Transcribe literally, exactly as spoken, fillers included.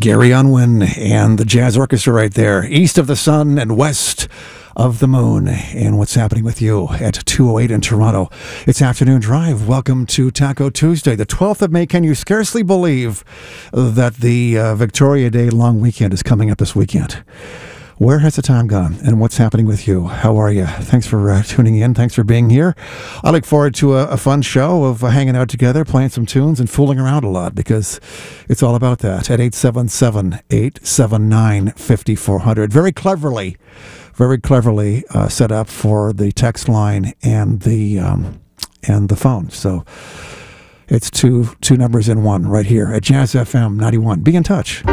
Gary Unwin and the Jazz Orchestra right there, east of the sun and west of the moon. And what's happening with you at two oh eight in Toronto? It's Afternoon Drive. Welcome to Taco Tuesday, the twelfth of May. Can you scarcely believe that the uh, Victoria Day long weekend is coming up this weekend? Where has the time gone, and what's happening with you? How are you? Thanks for uh, tuning in. Thanks for being here. I look forward to a, a fun show of uh, hanging out together, playing some tunes, and fooling around a lot, because it's all about that. At eight seven seven, eight seven nine, five four zero zero. Very cleverly, very cleverly uh, set up for the text line and the um, and the phone. So it's two two numbers in one right here at Jazz F M ninety-one. Be in touch.